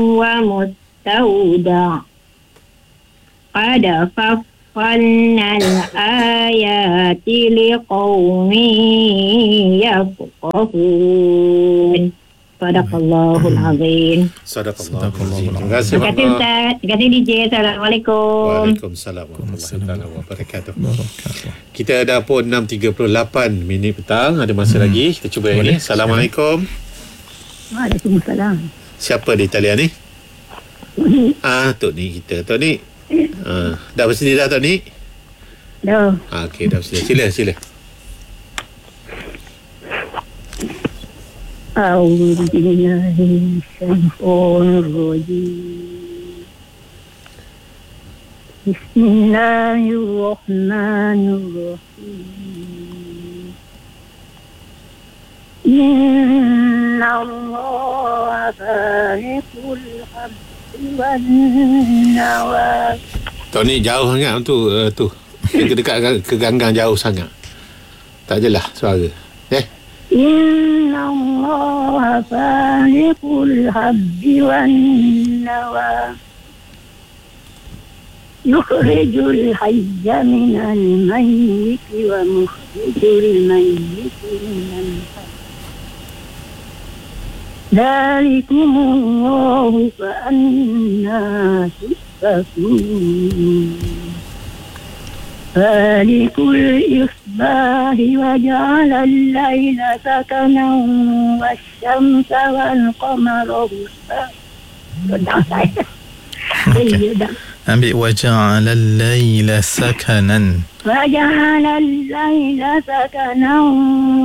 ومستودع قد فصلنا الآيات لقوم يفقهون. Sadaqallahul azim. Sadaqallahul azim. Terima kasih Ustaz. Terima kasih DJ. Assalamualaikum. Waalaikumsalam warahmatullahi wabarakatuh. Kita dah pun 6.38 minit petang. Ada masa lagi. Kita cuba yang ni. Assalamualaikum. Waalaikumsalam. Siapa di talian ni? Tok Ni kita. Tok Ni. Dah bersedia dah Tok Ni? Dah. Okey, dah bersedia. Sila. أعوذ بالله من الشيطان الرجيم. بسم الله الرحمن الرحيم. إن الله فارق الحب والنوى. Tok Ni jauh sangat tu. Dekat ke ganggang jauh sangat. Tak jelas suara. إن الله فارق الحب والنوى يخرج الحي من الميت ومخرج الميت من الحي ذلكم الله فأنى تؤفكون فالق الإصباح وجعل الليل سكنا والشمس والقمر حسبانا. Ambil وجعل الليل سكنا. وجعل الليل سكنا